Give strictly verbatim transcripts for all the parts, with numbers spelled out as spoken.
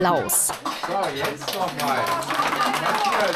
Laus. So, jetzt nochmal. Matthias,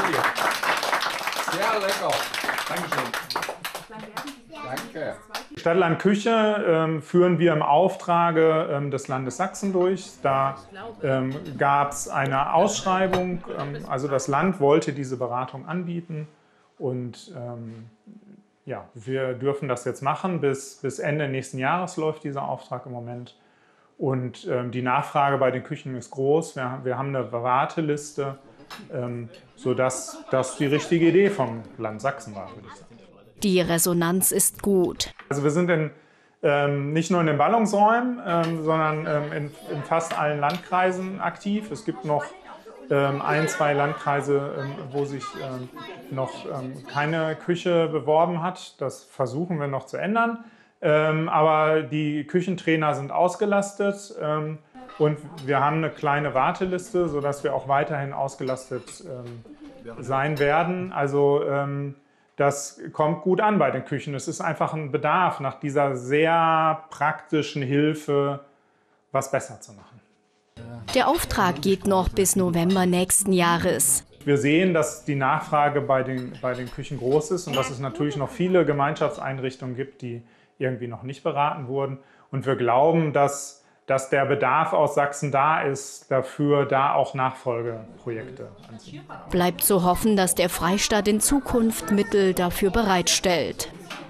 sehr lecker. Dankeschön. Danke. Stadtland Küche ähm, führen wir im Auftrage ähm, des Landes Sachsen durch. Da ähm, gab es eine Ausschreibung, ähm, also das Land wollte diese Beratung anbieten und ähm, ja, wir dürfen das jetzt machen. Bis, bis Ende nächsten Jahres läuft dieser Auftrag im Moment. Und ähm, die Nachfrage bei den Küchen ist groß. Wir, wir haben eine Warteliste, ähm, sodass das die richtige Idee vom Land Sachsen war, würde ich sagen. Die Resonanz ist gut. Also wir sind in, ähm, nicht nur in den Ballungsräumen, ähm, sondern ähm, in, in fast allen Landkreisen aktiv. Es gibt noch ähm, ein, zwei Landkreise, ähm, wo sich ähm, noch ähm, keine Küche beworben hat. Das versuchen wir noch zu ändern. Ähm, aber die Küchentrainer sind ausgelastet ähm, und wir haben eine kleine Warteliste, sodass wir auch weiterhin ausgelastet ähm, sein werden. Also ähm, das kommt gut an bei den Küchen. Es ist einfach ein Bedarf nach dieser sehr praktischen Hilfe, was besser zu machen. Der Auftrag geht noch bis November nächsten Jahres. Wir sehen, dass die Nachfrage bei den, bei den Küchen groß ist und dass es natürlich noch viele Gemeinschaftseinrichtungen gibt, die irgendwie noch nicht beraten wurden. Und wir glauben, dass, dass der Bedarf aus Sachsen da ist, dafür da auch Nachfolgeprojekte anzubieten. Bleibt zu hoffen, dass der Freistaat in Zukunft Mittel dafür bereitstellt.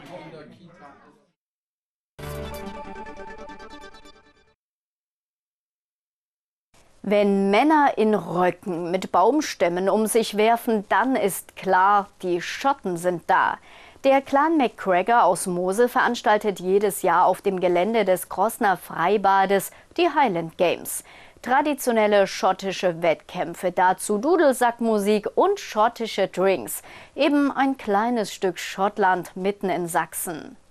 Wenn Männer in Röcken mit Baumstämmen um sich werfen, dann ist klar, die Schotten sind da. Der Clan McGregor aus Mosel veranstaltet jedes Jahr auf dem Gelände des Crossner Freibades die Highland Games. Traditionelle schottische Wettkämpfe, dazu Dudelsackmusik und schottische Drinks. Eben ein kleines Stück Schottland mitten in Sachsen.